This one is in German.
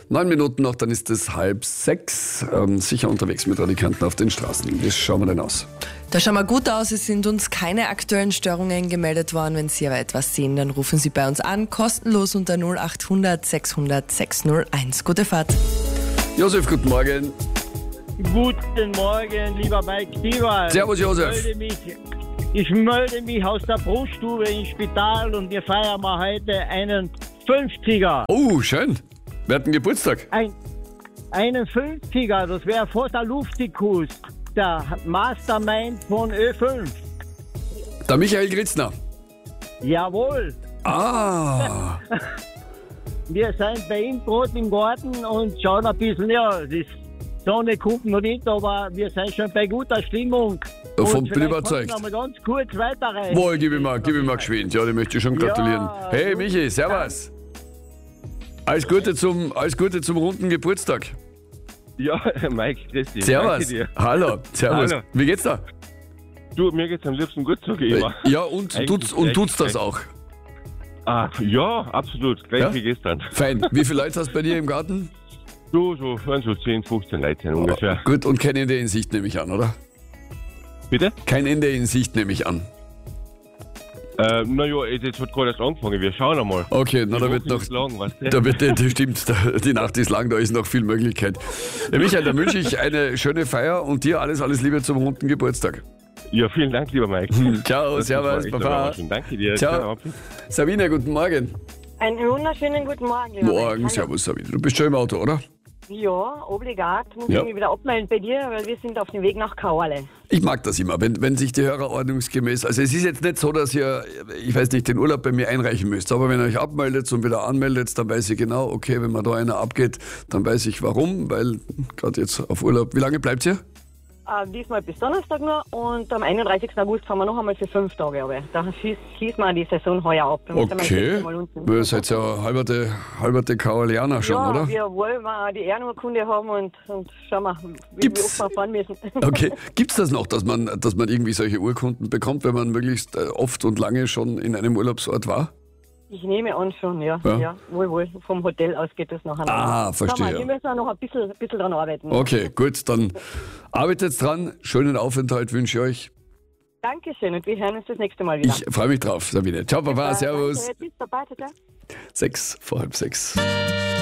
9 Minuten noch, dann ist es 5:30. Sicher unterwegs mit Radikanten auf den Straßen. Wie schauen wir denn aus? Da schauen wir gut aus. Es sind uns keine aktuellen Störungen gemeldet worden. Wenn Sie aber etwas sehen, dann rufen Sie bei uns an. Kostenlos unter 0800 600 601. Gute Fahrt. Josef, guten Morgen. Guten Morgen, lieber Mike Stewart. Servus, Josef. Ich melde mich aus der Bruststube im Spital und wir feiern mal heute einen 50er. Oh, schön. Wer hat einen Geburtstag? Einen 50er, das wäre vor der Luftikus, der Mastermind von Ö5. Der Michael Gritzner. Jawohl, Ah, wir sind bei ihm gerade im Garten und schauen ein bisschen, ja, die Sonne kommt noch nicht, aber wir sind schon bei guter Stimmung. davon Und bin ich vielleicht überzeugt. können wir noch mal ganz kurz weiterreisen. Wohl, gib ihm mal geschwind. Ja, dem möchte ich schon gratulieren. Ja, Hey, du- Michi, servus. Alles Gute zum runden Geburtstag. Ja, Mike, grüß dich. Servus. Danke dir. Hallo, servus. Hallo. Wie geht's da? Du, mir geht's am liebsten gut, sag ich immer. Ja, und Eigentlich tut's das recht. auch? Ja, absolut. Gleich Ja? wie gestern. Fein. Wie viele Leute hast du bei dir im Garten? Du, werden so 10, 15 Leute sein ungefähr. Gut, und kein Ende in Sicht nehme ich an, oder? Bitte? Kein Ende in Sicht nehme ich an. Naja, jetzt hat gerade erst angefangen. Wir schauen einmal. Okay, na, da wird noch... Lang, weißt du? Da wird, das stimmt, die Nacht ist lang, da ist noch viel Möglichkeit. Ja, Michael, dann wünsche ich eine schöne Feier und dir alles Liebe zum runden Geburtstag. Ja, vielen Dank, lieber Mike. Ciao, servus, Baba. Danke dir. Ciao. Sabine, guten Morgen. Einen wunderschönen guten Morgen. lieber Morgen, Mike. servus Sabine. Du bist schon im Auto, oder? Ja, obligat. Muss Ja. ich mich wieder abmelden bei dir, weil wir sind auf dem Weg nach Kauerle. Ich mag das immer, wenn sich die Hörer ordnungsgemäß... Also es ist jetzt nicht so, dass ihr, ich weiß nicht, den Urlaub bei mir einreichen müsst, aber wenn ihr euch abmeldet und wieder anmeldet, dann weiß ich genau, okay, wenn mal da einer abgeht, dann weiß ich warum, weil gerade jetzt auf Urlaub... Wie lange bleibt ihr? Diesmal bis Donnerstag nur und am 31. August fahren wir noch einmal für 5 Tage. Aber da schließen wir die Saison heuer ab. Wir müssen Okay, mal unten. ihr seid ja halberte Kauerlianer schon, ja, oder? wir wollen mal die Ehrenurkunde haben und schauen wir, wie Gibt's- oft wir fahren müssen. Okay, gibt's das noch, dass man irgendwie solche Urkunden bekommt, wenn man möglichst oft und lange schon in einem Urlaubsort war? Ich nehme an schon, ja. Ja. Ja, wohl. Vom Hotel aus geht das nachher. Ah, Schau mal, verstehe. wir müssen auch noch ein bisschen dran arbeiten. Okay, gut, dann arbeitet dran. Schönen Aufenthalt wünsche ich euch. Dankeschön und wir hören uns das nächste Mal wieder. Ich freue mich drauf, Sabine. Ciao, Baba, servus. Danke, tschüss, Baba, ciao. 6:05.